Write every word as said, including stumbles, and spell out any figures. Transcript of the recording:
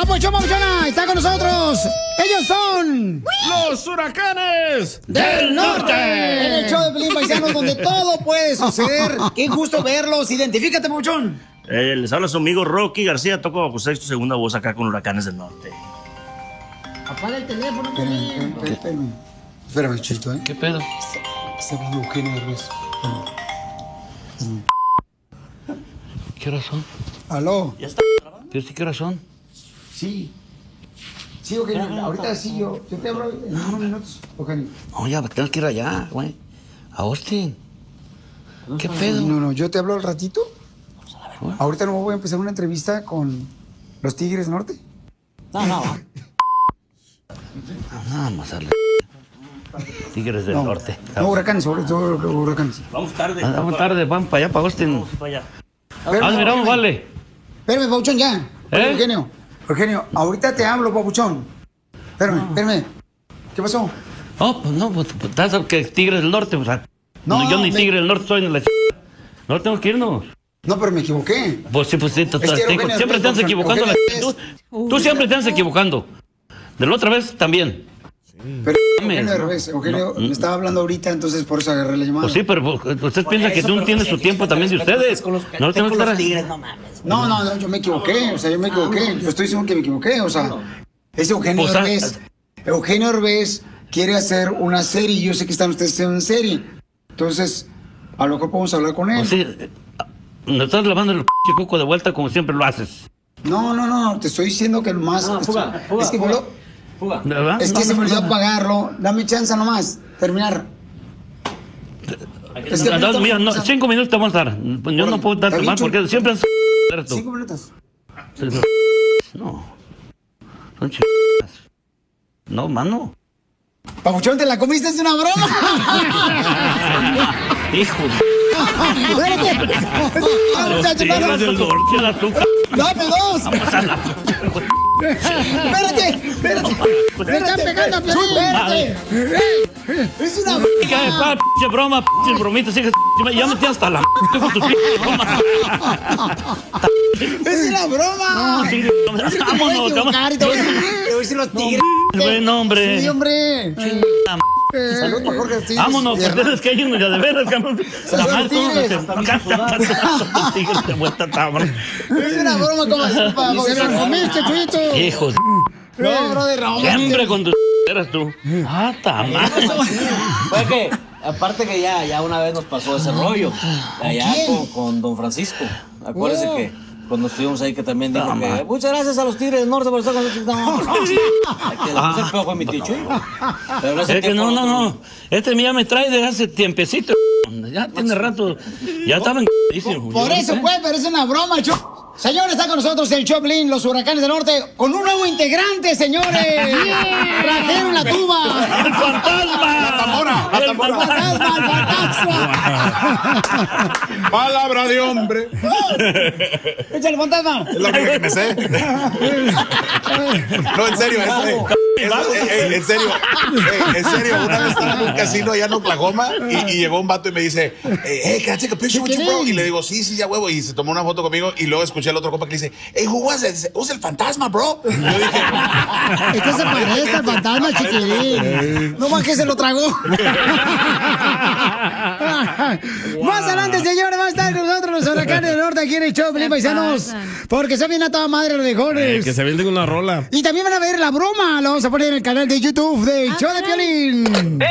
¡Papuchón, papuchona! ¡Está con nosotros! ¡Ellos son... ¡Los huracanes del norte! En el show de Pelín, paisanos, donde todo puede suceder. ¡Qué gusto verlos! Identifícate, papuchón. Eh, les habla su amigo Rocky García, toco bajo sexto, segunda voz acá con Huracanes del Norte. Apaga el teléfono, Pelín. Espérame, espérame, chito, ¿eh? ¿Qué pedo? Está hablando Eugenio Derbez. ¿Qué horas son? ¿Aló? ¿Ya está grabando? ¿Qué horas son? Sí. Sí, Eugenio, ahorita sí, yo, yo te hablo en unos minutos, Eugenio. No, ya, tengo que ir allá, güey. A Austin. ¿Qué pedo? No, no, yo te hablo al ratito. Ahorita no voy a empezar una entrevista con los Tigres Norte. No, no. Nada más darle. Tigres del No, Norte. no, huracanes, sobre todo huracanes. Vamos tarde. Ah, Vamos tarde, vamos para allá, para Austin. Vamos para allá. Espérame, Ah, miramos, Eugenio. vale. Espérame, Papuchón, ya. ¿Eh? Eugenio, Eugenio, ahorita te hablo, Papuchón. Espérame, espérame. ¿Qué pasó? No, pues no, pues estás que Tigres del Norte, o sea. No, No, yo ni me- Tigre del Norte soy ni la ch... No tengo que irnos. No, pero me equivoqué. Pues sí, pues sí, tú- Es que tú- Eugenio siempre te andas Derbez, equivocando. la Eugenio ch- Tú, tú siempre te andas equivocando. De la otra vez también. Pero Mames, Eugenio no. Derbez, Eugenio No, me mm. estaba hablando ahorita, entonces por eso agarré la llamada. Pues sí, pero pues, usted piensa que tú no tienes su tiempo también de ustedes. No lo tengo que estar. No, no, no, yo me equivoqué, o sea, yo me equivoqué. Yo estoy diciendo que me equivoqué, o sea, es Eugenio Pues, ah, Derbez. Eugenio Derbez quiere hacer una serie y yo sé que están ustedes haciendo una serie. Entonces, a lo mejor podemos hablar con él. Pues sí, eh, nos estás lavando el p coco de vuelta como siempre lo haces. No, no, no, te estoy diciendo que lo más... fuga, fuga, es que, fuga. boludo, ¿De verdad? es que No, se me no, olvidó no. pagarlo. Dame chance nomás, terminar. Es que No, no, ahorita- mira, no, cinco minutos te vamos a dar. Pues yo no puedo darte ¿Está más bien, porque siempre es tú. Cinco minutos. No. Son ch... No, mano. Papuchón, ¿te la comiste? Es una broma. Hijo de... Espérate. Los Tigres del Norte, el azúcar. Dame dos. Vamos a la... Espérate, espérate. Me están pegando a Piolín. Madre. Espérate. Es una Hija de pa, pinche broma, pinche bromita, hija de- ya me tienes hasta la m- con tus pinches bromas. Es una broma. No, sí, Yo te voy a vámonos, equivocar y te voy a- te voy a decir los tigres. Buen hombre. Sí, hombre. Chinga, Eh, Salud para Jorge Ortiz. vámonos, Y pues es que hay uno ya de veras, cabrón. Saludos, Jamás Tigres. todos tigres de vuelta, cabrón. Es una broma como para que la comiste, chuito. Hijo de... No, brother, Raúl. Siempre con tus eras tú. Ah, tamás. Fue que, aparte que ya, ya una vez nos pasó ese rollo, allá quién? con, con don Francisco. Acuérdese Oh. que cuando estuvimos ahí que también dijo No, que ma. muchas gracias a los Tigres del Norte por estar con nosotros. No, no, sí. El que le puso el pedo fue mi tío Chuy. Pero en ese Es que tiempo no, no, nosotros- no. Este ya me trae desde hace tiempecito. Ya tiene rato. Ya estaba en... Por eso, pues, pero es una broma, chu. Señores, está con nosotros el Choplin, los Huracanes del Norte, con un nuevo integrante, señores. Trajeron la tuba. ¡El fantasma! ¡La tambora, la ¡El tambora. fantasma! Fantasma, Palabra de hombre. Échale, fantasma. Es la única que me sé. No, en serio, es, eh, es- eh, eh, en serio, eh, en serio, una vez estaba en un casino allá en Oklahoma y, y llegó un vato y me dice, hey, can I take a picture with you, bro? Y le digo, sí, sí, ya huevo, y se tomó una foto conmigo y luego escuché al otro compa que le dice, hey, who was it? Who's el fantasma, bro? Y yo dije, Este se parece al fantasma, chiquilín. No más que se lo tragó. Más adelante, señores, va a estar con nosotros los Huracanes del Norte aquí en el Choplin, paisanos. Porque se viene a toda madre los mejores. que se vende una rola. Y también van a ver la broma. Lo vamos a poner en el canal de YouTube de Show de Piolín.